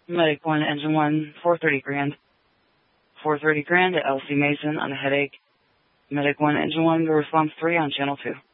Medic 1, Engine 1, 430 grand. 430 grand to LC Mason on a headache. Medic 1, Engine 1, go response 3 on Channel 2.